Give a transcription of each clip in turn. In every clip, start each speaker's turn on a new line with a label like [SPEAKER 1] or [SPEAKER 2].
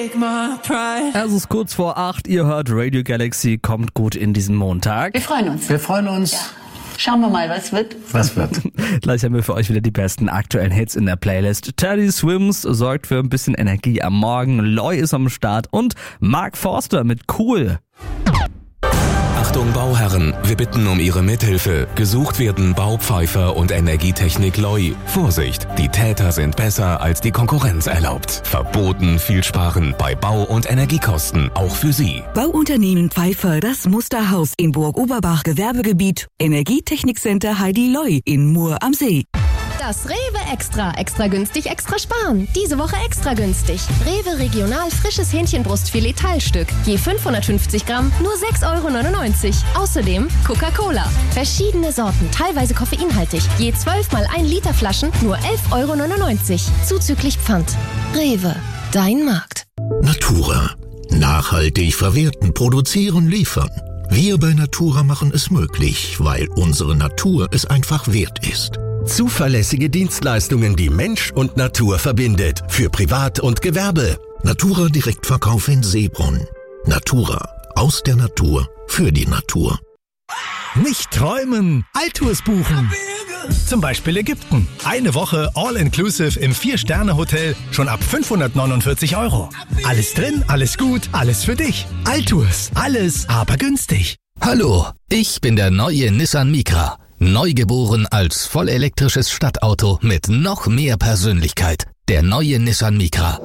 [SPEAKER 1] Es ist kurz vor 8, ihr hört Radio Galaxy, kommt gut in diesen Montag.
[SPEAKER 2] Wir freuen uns.
[SPEAKER 3] Wir freuen uns.
[SPEAKER 2] Ja. Schauen wir mal, was wird.
[SPEAKER 1] Gleich haben wir für euch wieder die besten aktuellen Hits in der Playlist. Teddy Swims sorgt für ein bisschen Energie am Morgen, Loy ist am Start und Mark Forster mit Cool.
[SPEAKER 4] Achtung Bauherren, wir bitten um Ihre Mithilfe. Gesucht werden Baupfeifer und Energietechnik Loy. Vorsicht, die Täter sind besser als die Konkurrenz erlaubt. Verboten viel sparen bei Bau- und Energiekosten, auch für Sie.
[SPEAKER 5] Bauunternehmen Pfeiffer, das Musterhaus in Burg-Oberbach Gewerbegebiet. Energietechnikcenter Heidi Loy in Mur am See.
[SPEAKER 6] Das Rewe Extra. Extra günstig, extra sparen. Diese Woche extra günstig. Rewe Regional frisches Hähnchenbrustfilet Teilstück. Je 550 Gramm, nur 6,99 €. Außerdem Coca-Cola. Verschiedene Sorten, teilweise koffeinhaltig. Je 12 mal 1 Liter Flaschen, nur 11,99 €. Zuzüglich Pfand. Rewe. Dein Markt.
[SPEAKER 7] Natura. Nachhaltig verwerten, produzieren, liefern. Wir bei Natura machen es möglich, weil unsere Natur es einfach wert ist.
[SPEAKER 8] Zuverlässige Dienstleistungen, die Mensch und Natur verbindet. Für Privat und Gewerbe.
[SPEAKER 7] Natura Direktverkauf in Seebrunn. Natura. Aus der Natur. Für die Natur.
[SPEAKER 9] Nicht träumen, Alltours buchen. Zum Beispiel Ägypten. Eine Woche All-Inclusive im 4-Sterne-Hotel. Schon ab 549 €. Alles drin, alles gut, alles für dich. Alltours. Alles, aber günstig.
[SPEAKER 10] Hallo, ich bin der neue Nissan Micra. Neugeboren als vollelektrisches Stadtauto mit noch mehr Persönlichkeit. Der neue Nissan Micra.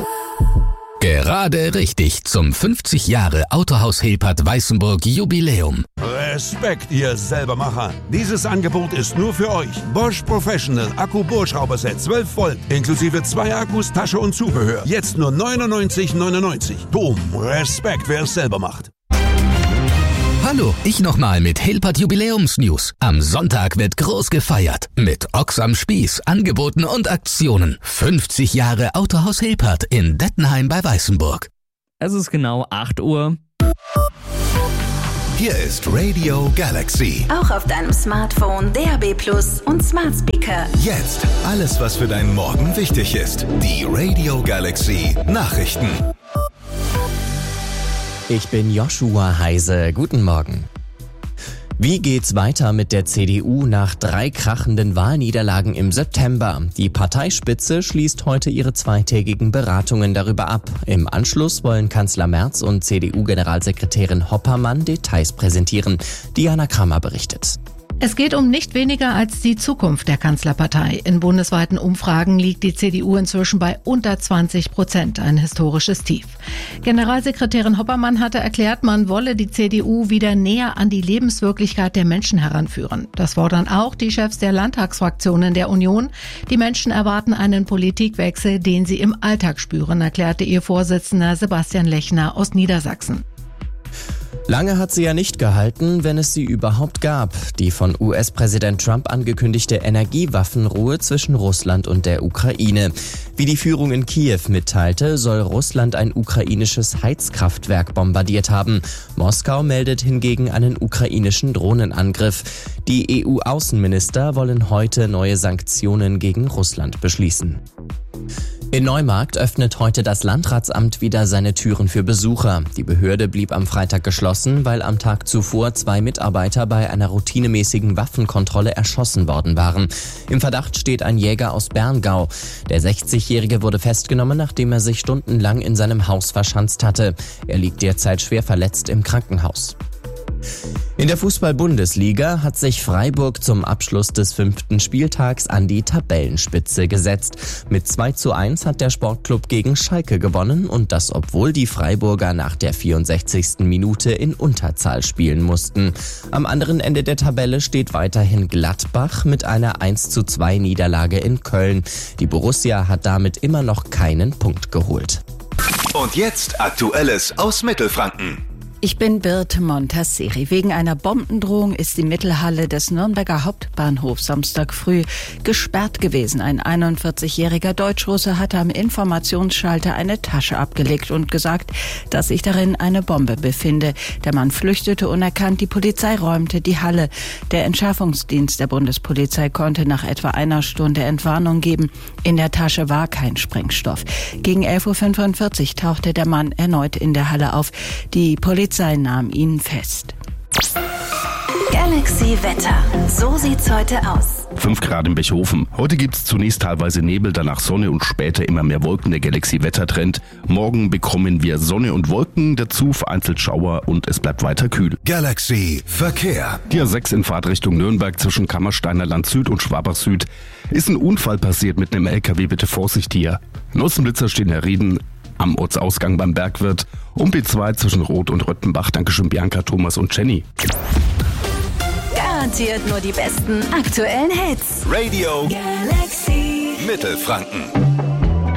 [SPEAKER 10] Gerade richtig zum 50 Jahre Autohaus Hilpert Weißenburg Jubiläum.
[SPEAKER 11] Respekt, ihr Selbermacher. Dieses Angebot ist nur für euch. Bosch Professional Akku-Bohrschrauberset 12 Volt inklusive 2 Akkus, Tasche und Zubehör. Jetzt nur 99,99 €. Boom, Respekt, wer es selber macht.
[SPEAKER 10] Hallo, ich nochmal mit Hilpert Jubiläumsnews. Am Sonntag wird groß gefeiert. Mit Ochs am Spieß, Angeboten und Aktionen. 50 Jahre Autohaus Hilpert in Dettenheim bei Weißenburg.
[SPEAKER 1] Es ist genau 8 Uhr.
[SPEAKER 8] Hier ist Radio Galaxy.
[SPEAKER 12] Auch auf deinem Smartphone, DAB+ und Smart Speaker.
[SPEAKER 8] Jetzt alles, was für deinen Morgen wichtig ist. Die Radio Galaxy Nachrichten.
[SPEAKER 13] Ich bin Joshua Heise. Guten Morgen. Wie geht's weiter mit der CDU nach 3 krachenden Wahlniederlagen im September? Die Parteispitze schließt heute ihre zweitägigen Beratungen darüber ab. Im Anschluss wollen Kanzler Merz und CDU-Generalsekretärin Hoppermann Details präsentieren. Diana Kramer berichtet.
[SPEAKER 14] Es geht um nicht weniger als die Zukunft der Kanzlerpartei. In bundesweiten Umfragen liegt die CDU inzwischen bei unter 20%, ein historisches Tief. Generalsekretärin Hoppermann hatte erklärt, man wolle die CDU wieder näher an die Lebenswirklichkeit der Menschen heranführen. Das fordern auch die Chefs der Landtagsfraktionen der Union. Die Menschen erwarten einen Politikwechsel, den sie im Alltag spüren, erklärte ihr Vorsitzender Sebastian Lechner aus Niedersachsen.
[SPEAKER 13] Lange hat sie ja nicht gehalten, wenn es sie überhaupt gab. Die von US-Präsident Trump angekündigte Energiewaffenruhe zwischen Russland und der Ukraine. Wie die Führung in Kiew mitteilte, soll Russland ein ukrainisches Heizkraftwerk bombardiert haben. Moskau meldet hingegen einen ukrainischen Drohnenangriff. Die EU-Außenminister wollen heute neue Sanktionen gegen Russland beschließen. In Neumarkt öffnet heute das Landratsamt wieder seine Türen für Besucher. Die Behörde blieb am Freitag geschlossen, weil am Tag zuvor 2 Mitarbeiter bei einer routinemäßigen Waffenkontrolle erschossen worden waren. Im Verdacht steht ein Jäger aus Berngau. Der 60-Jährige wurde festgenommen, nachdem er sich stundenlang in seinem Haus verschanzt hatte. Er liegt derzeit schwer verletzt im Krankenhaus. In der Fußball-Bundesliga hat sich Freiburg zum Abschluss des 5. Spieltags an die Tabellenspitze gesetzt. Mit 2:1 hat der Sportclub gegen Schalke gewonnen und das, obwohl die Freiburger nach der 64. Minute in Unterzahl spielen mussten. Am anderen Ende der Tabelle steht weiterhin Gladbach mit einer 1:2 Niederlage in Köln. Die Borussia hat damit immer noch keinen Punkt geholt.
[SPEAKER 8] Und jetzt Aktuelles aus Mittelfranken.
[SPEAKER 3] Ich bin Birte Montasseri. Wegen einer Bombendrohung ist die Mittelhalle des Nürnberger Hauptbahnhofs Samstag früh gesperrt gewesen. Ein 41-jähriger Deutschrusse hatte am Informationsschalter eine Tasche abgelegt und gesagt, dass sich darin eine Bombe befinde. Der Mann flüchtete unerkannt, die Polizei räumte die Halle. Der Entschärfungsdienst der Bundespolizei konnte nach etwa einer Stunde Entwarnung geben. In der Tasche war kein Sprengstoff. Gegen 11:45 Uhr tauchte der Mann erneut in der Halle auf. Die Polizei nahm ihn fest.
[SPEAKER 12] Galaxy Wetter. So sieht's heute aus.
[SPEAKER 15] 5 Grad in Bechhofen. Heute gibt's zunächst teilweise Nebel, danach Sonne und später immer mehr Wolken. Der Galaxy-Wettertrend. Morgen bekommen wir Sonne und Wolken, dazu vereinzelt Schauer und es bleibt weiter kühl.
[SPEAKER 8] Galaxy Verkehr.
[SPEAKER 15] Die A6 in Fahrtrichtung Nürnberg zwischen Kammersteiner Land Süd und Schwabach Süd. Ist ein Unfall passiert mit einem LKW, bitte Vorsicht hier. Nussenblitzer stehen in Rieden am Ortsausgang beim Bergwirt und B2 zwischen Roth und Röttenbach. Dankeschön Bianca, Thomas und Jenny.
[SPEAKER 12] Garantiert nur die besten aktuellen Hits.
[SPEAKER 8] Radio
[SPEAKER 12] Galaxy
[SPEAKER 8] Mittelfranken.